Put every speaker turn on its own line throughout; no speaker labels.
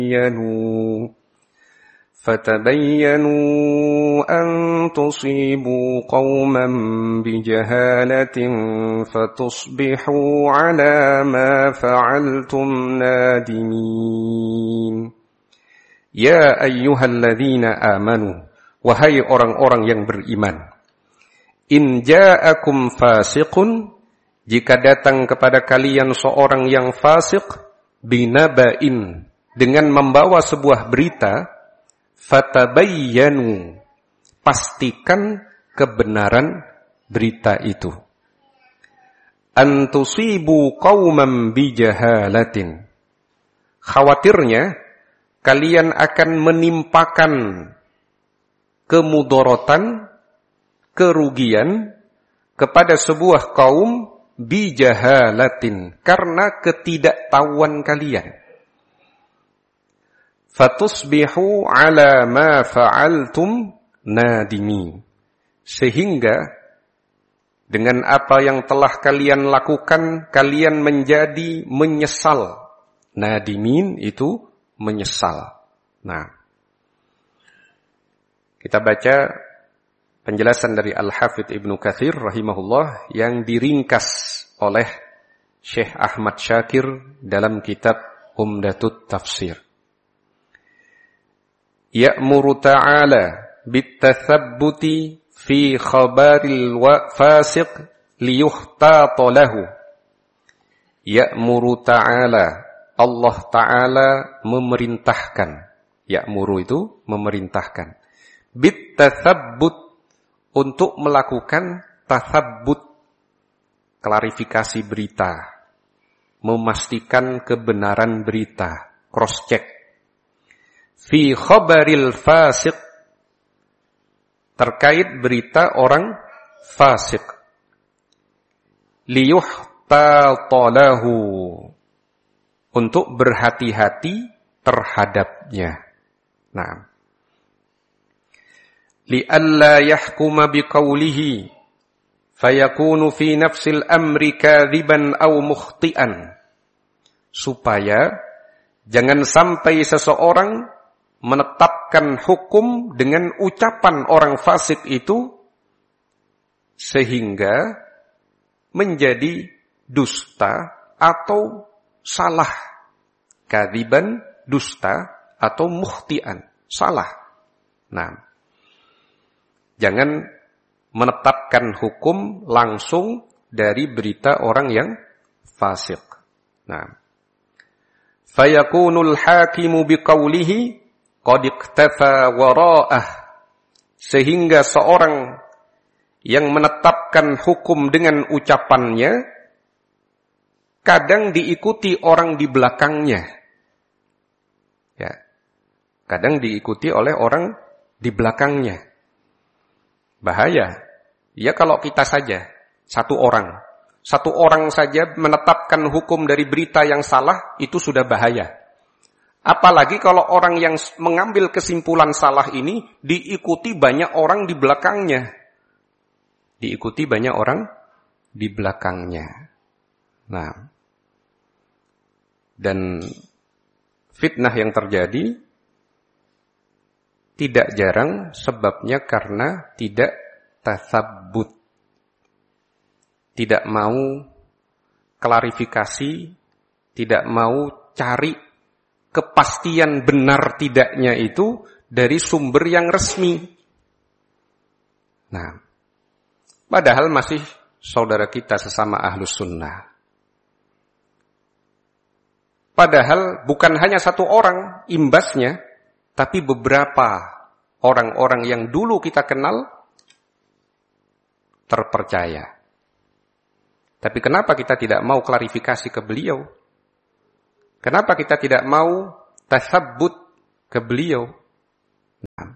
فتبينوا أن تصيبوا قوما بجهالة فتصبحوا على ما فعلتم نادمين. Ya ayyuhalladzina amanu, wahai orang-orang yang beriman, in ja'akum fasiqun, jika datang kepada kalian seorang yang fasik, binaba'in, dengan membawa sebuah berita, fatabayyanu, pastikan kebenaran berita itu. Antusibu qauman bijahalatin, khawatirnya kalian akan menimpakan kemudorotan, kerugian kepada sebuah kaum bijahalatin, karena ketidaktahuan kalian. Fatusbihu ala ma fa'altum nadimi, sehingga dengan apa yang telah kalian lakukan kalian menjadi menyesal. Nadimin itu menyesal. Nah, kita baca penjelasan dari Al-Hafidz Ibnu Katsir rahimahullah yang diringkas oleh Syekh Ahmad Syakir dalam kitab Umdatut Tafsir. Ya'muru ta'ala bitathabbuti fi khabaril fasiq liyuhtata lahu. Ya'muru ta'ala, Allah Ta'ala memerintahkan. Ya'muru itu memerintahkan. Bitathabbut, untuk melakukan tathabbut, klarifikasi berita, memastikan kebenaran berita, cross check. Fi khabaril fasiq, terkait berita orang fasik. Liyuhtatalahu, untuk berhati-hati terhadapnya. Nah, li'alla yahkuma biqaulihi fayakunu fi nafsil amri kadhiban aw mukhti'an, supaya jangan sampai seseorang menetapkan hukum dengan ucapan orang fasik itu sehingga menjadi dusta atau salah. Kadziban, dusta, atau mukhtian, salah. Nah, jangan menetapkan hukum langsung dari berita orang yang fasik. Nah, fayakunul hakimu biqaulihi qad iktafa wara'ah, sehingga seorang yang menetapkan hukum dengan ucapannya kadang diikuti orang di belakangnya. Ya. Kadang diikuti oleh orang di belakangnya. Bahaya. Ya kalau kita saja, satu orang saja menetapkan hukum dari berita yang salah, itu sudah bahaya. Apalagi kalau orang yang mengambil kesimpulan salah ini diikuti banyak orang di belakangnya. Diikuti banyak orang di belakangnya. Nah, dan fitnah yang terjadi tidak jarang sebabnya karena tidak tatsabbut. Tidak mau klarifikasi, tidak mau cari kepastian benar tidaknya itu dari sumber yang resmi. Nah, padahal masih saudara kita sesama ahlus sunnah. Padahal bukan hanya satu orang imbasnya, tapi beberapa orang-orang yang dulu kita kenal terpercaya. Tapi kenapa kita tidak mau klarifikasi ke beliau? Kenapa kita tidak mau tatsabbut ke beliau? Nah,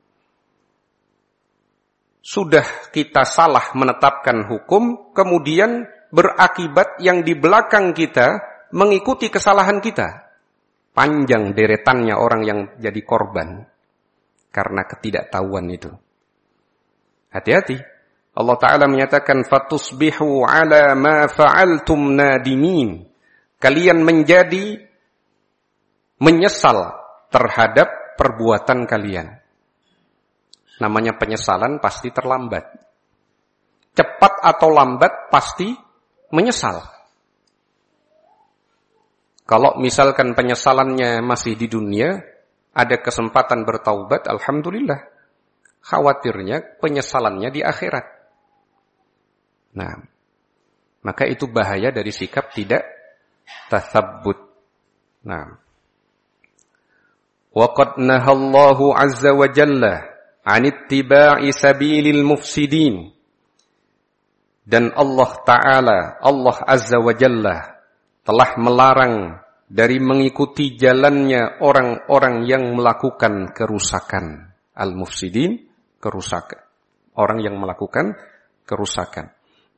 sudah kita salah menetapkan hukum, kemudian berakibat yang di belakang kita mengikuti kesalahan kita. Panjang deretannya orang yang jadi korban karena ketidaktahuan itu. Hati-hati. Allah Ta'ala menyatakan, fatusbihu ala ma fa'altum nadimin. Kalian menjadi menyesal terhadap perbuatan kalian. Namanya penyesalan pasti terlambat. Cepat atau lambat pasti menyesal. Kalau misalkan penyesalannya masih di dunia, ada kesempatan bertaubat, alhamdulillah. Khawatirnya penyesalannya di akhirat. Nah, maka itu bahaya dari sikap tidak tatsabbut. Nah, wa qad nahallahu azza wa jalla 'an ittiba'i sabilil mufsidin. Dan Allah Ta'ala, Allah Azza wa Jalla telah melarang dari mengikuti jalannya orang-orang yang melakukan kerusakan. Al-mufsidin, kerusakan. Orang yang melakukan kerusakan.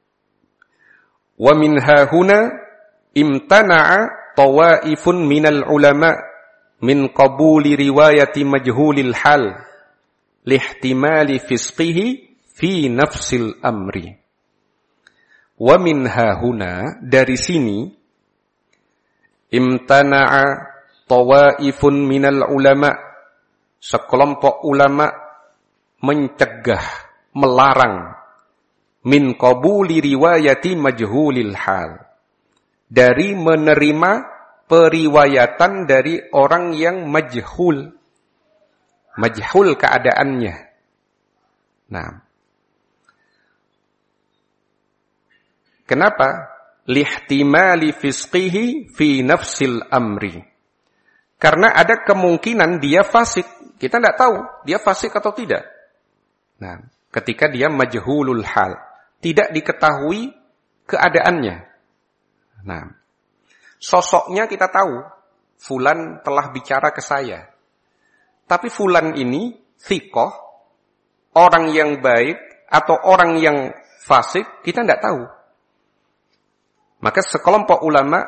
Wa min hahuna imtana'a tawaifun minal ulama min qabuli riwayati majhulil hal lihtimali fisqihi fi nafsil amri. Wa min hahuna, dari sini, imtana'a tawaifun minal ulama, sekelompok ulama mencegah, melarang, min qabuli riwayati majhulil hal, dari menerima periwayatan dari orang yang majhul keadaannya. Nah, kenapa? Lihtimali fisqihi fi nafsil amri. Karena ada kemungkinan dia fasik. Kita tidak tahu dia fasik atau tidak. Nah, ketika dia majhulul hal, tidak diketahui keadaannya. Nah, sosoknya kita tahu, fulan telah bicara ke saya. Tapi fulan ini thiqah, orang yang baik atau orang yang fasik, kita tidak tahu. Maka sekelompok ulama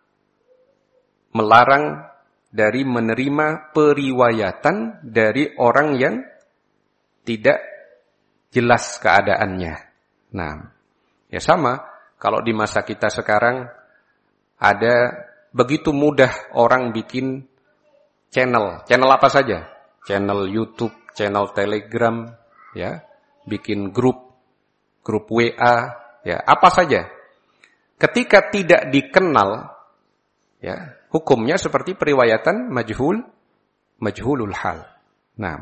melarang dari menerima periwayatan dari orang yang tidak jelas keadaannya. Nah, ya sama, kalau di masa kita sekarang ada begitu mudah orang bikin channel apa saja, channel YouTube, channel Telegram, ya, bikin grup WA, ya, apa saja. Ketika tidak dikenal, ya, hukumnya seperti periwayatan majhulul hal. Nah,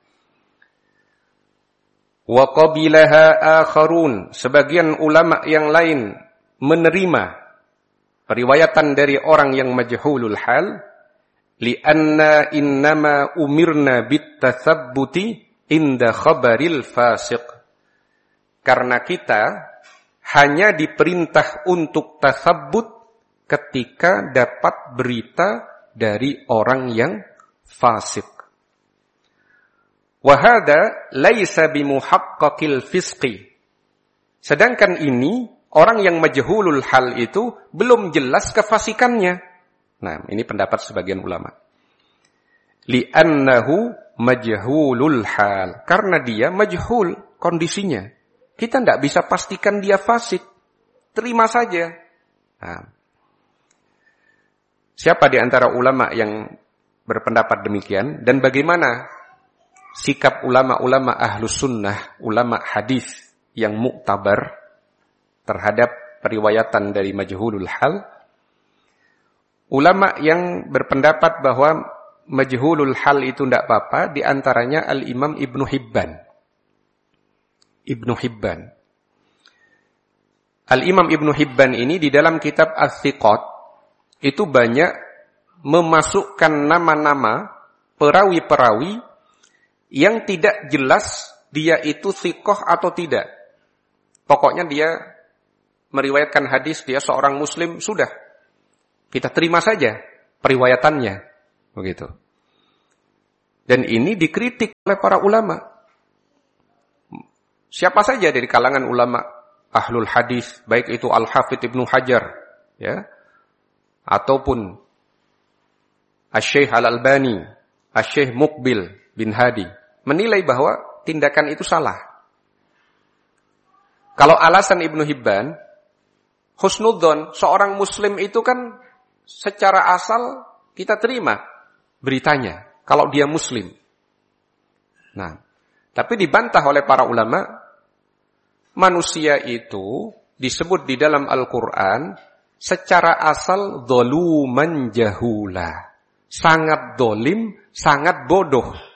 wa qabilaha akharun, sebagian ulama yang lain menerima periwayatan dari orang yang majhulul hal, li'anna innama umirna bitathabbuti inda khabaril fasiq. Karena kita hanya diperintah untuk tatsabbut ketika dapat berita dari orang yang fasik. Wa hadza laisa bimuhaqqaqil fisqi. Sedangkan ini orang yang majhulul hal itu belum jelas kefasikannya. Nah, ini pendapat sebagian ulama. Li'annahu majhulul hal, karena dia majhul kondisinya. Kita tidak bisa pastikan dia fasik. Terima saja. Nah, siapa di antara ulama yang berpendapat demikian? Dan bagaimana sikap ulama-ulama ahlus sunnah, ulama hadis yang muktabar terhadap periwayatan dari majhulul hal? Ulama yang berpendapat bahwa majhulul hal itu tidak apa-apa, di antaranya Al-Imam Ibnu Hibban. Al-Imam Ibnu Hibban ini di dalam kitab Ats-Tsiqat itu banyak memasukkan nama-nama perawi-perawi yang tidak jelas dia itu thiqah atau tidak. Pokoknya dia meriwayatkan hadis, dia seorang muslim, sudah. Kita terima saja periwayatannya. Begitu. Dan ini dikritik oleh para ulama. Siapa saja dari kalangan ulama ahlul hadis, baik itu Al-Hafidz Ibnu Hajar, ya, ataupun Asy-Syaikh Al-Albani, Asy-Syaikh Muqbil bin Hadi, menilai bahwa tindakan itu salah. Kalau alasan Ibnu Hibban, husnudzon, seorang muslim itu kan secara asal Kita terima beritanya kalau dia muslim. Nah, tapi dibantah oleh para ulama, manusia itu disebut di dalam Al-Quran secara asal zaluman jahula. Sangat dolim, sangat bodoh.